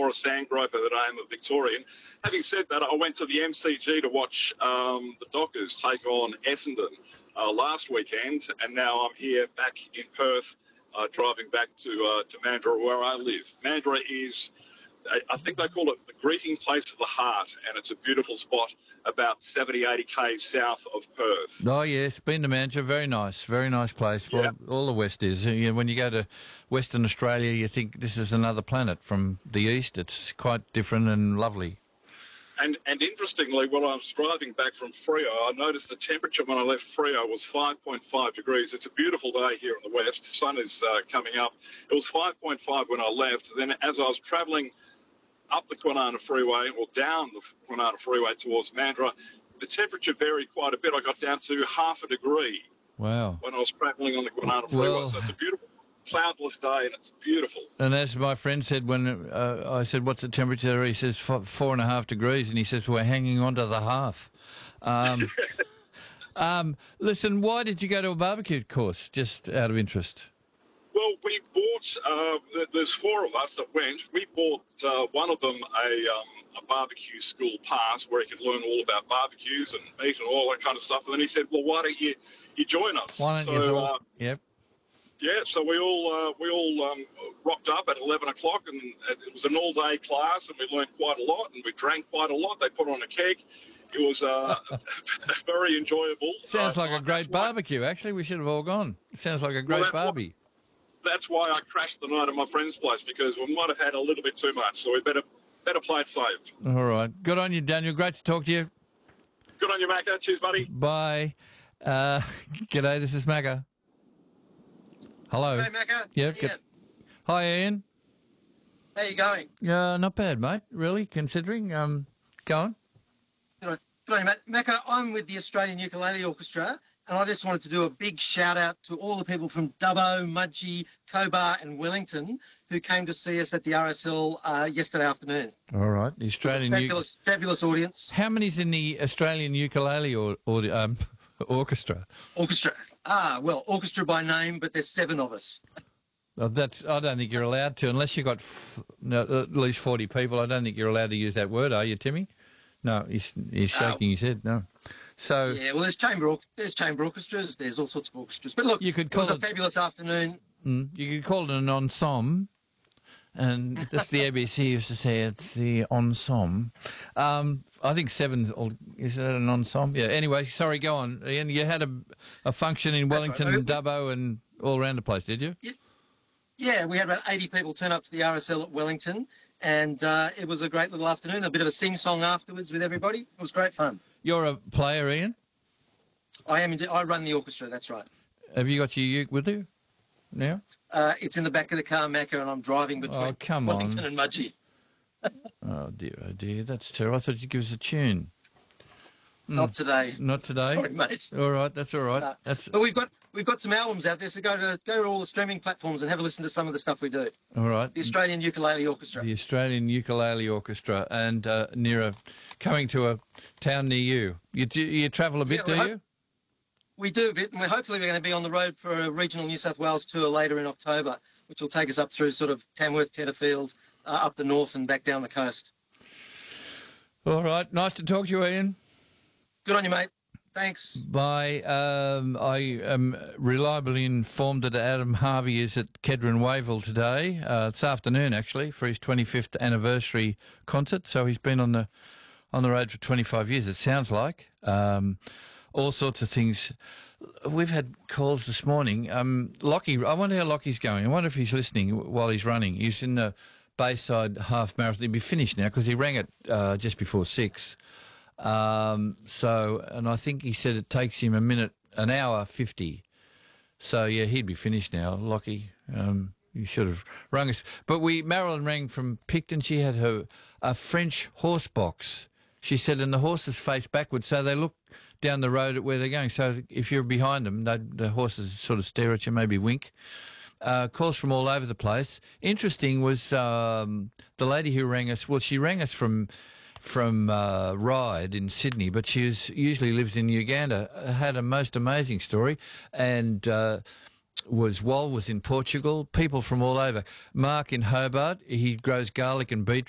more a sand groper than I am a Victorian. Having said that, I went to the MCG to watch the Dockers take on Essendon last weekend, and now I'm here back in Perth, driving back to Mandurah, where I live. Mandurah is, I think they call it the greeting place of the heart, and it's a beautiful spot about 70, 80 k's south of Perth. Oh, yes, been to Mandurah. Very nice place. Yeah. Well, all the West is. You know, when you go to Western Australia, you think this is another planet from the east. It's quite different and lovely. And interestingly, when I was driving back from Freo, I noticed the temperature when I left Freo was 5.5 degrees. It's a beautiful day here in the west. The sun is coming up. It was 5.5 when I left. Then as I was travelling up the Kwinana Freeway or down the Kwinana Freeway towards Mandurah, the temperature varied quite a bit. I got down to half a degree. Wow. When I was travelling on the Kwinana Freeway. Well, so it's a beautiful, cloudless day, and it's beautiful. And as my friend said when I said, what's the temperature? He says 4.5 degrees, and he says, we're hanging on to the half. Listen, why did you go to a barbecue course, just out of interest? Well, we bought, there's four of us that went. We bought one of them a barbecue school pass where he could learn all about barbecues and meat and all that kind of stuff. And then he said, well, why don't you join us? Why don't you all? Yep. Yeah, so we all rocked up at 11 o'clock, and it was an all-day class, and we learned quite a lot, and we drank quite a lot. They put on a keg. It was very enjoyable. Sounds like a great barbecue, actually. We should have all gone. Sounds like a great barbie. That's why I crashed the night at my friend's place, because we might have had a little bit too much, so we better play it safe. All right. Good on you, Daniel. Great to talk to you. Good on you, Macca. Cheers, buddy. Bye. G'day, this is Macca. Hello. Hey, Macca. Yep. Ian. Hi, Ian. How you going? Not bad, mate. Really, considering. Go on. Good on you, mate. Macca, I'm with the Australian Ukulele Orchestra, and I just wanted to do a big shout-out to all the people from Dubbo, Mudgee, Cobar and Wellington who came to see us at the RSL yesterday afternoon. All right. The Australian... Fabulous audience. How many's in the Australian Ukulele Orchestra? Orchestra. Well, orchestra by name, but there's 7 of us. Well, I don't think you're allowed to, unless you've got at least 40 people. I don't think you're allowed to use that word, are you, Timmy? No, he's shaking his head, no. So yeah, well, there's chamber orchestras, there's all sorts of orchestras. But look, it was a fabulous afternoon. You could call it an ensemble, and that's the ABC used to say it's the ensemble. I think 7, is that an ensemble? Yeah, anyway, sorry, go on, Ian. You had a function in Wellington and Dubbo and all around the place, did you? Yeah, we had about 80 people turn up to the RSL at Wellington, and it was a great little afternoon, a bit of a sing-song afterwards with everybody. It was great fun. You're a player, Ian? I am. I run the orchestra, that's right. Have you got your uke with you now? It's in the back of the car, Macca, and I'm driving between Wellington and Mudgee. Oh, dear, that's terrible. I thought you'd give us a tune. Not today. Not today? Sorry, mate. All right, that's all right. But we've got some albums out there, so go to all the streaming platforms and have a listen to some of the stuff we do. All right. The Australian Ukulele Orchestra. The Australian Ukulele Orchestra, and coming to a town near you. You travel a bit, do you? We do a bit, and hopefully we're going to be on the road for a regional New South Wales tour later in October, which will take us up through sort of Tamworth, Tenterfield, up the north and back down the coast. All right. Nice to talk to you, Ian. Good on you, mate. Thanks. Bye. I am reliably informed that Adam Harvey is at Kedron Wavell today, this afternoon actually, for his 25th anniversary concert. So he's been on the road for 25 years, it sounds like. All sorts of things. We've had calls this morning. Lockie, I wonder how Lockie's going. I wonder if he's listening while he's running. He's in the Bayside half marathon. He'll be finished now because he rang it just before 6. And I think he said it takes him an hour 50. So yeah, he'd be finished now, Lockie. You should have rung us. But Marilyn rang from Picton. She had a French horse box. She said, and the horses face backwards, so they look down the road at where they're going. So if you're behind them, the horses sort of stare at you, maybe wink. Calls from all over the place. Interesting was the lady who rang us. Well, she rang us from Ryde in Sydney, but she usually lives in Uganda. Had a most amazing story, and was in Portugal. People from all over. Mark in Hobart. He grows garlic and beetroot.